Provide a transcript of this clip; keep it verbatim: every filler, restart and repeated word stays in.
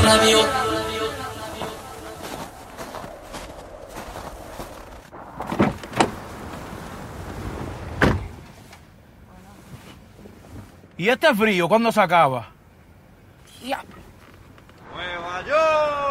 radio. ¿Y este frío cuándo se acaba? Nueva York.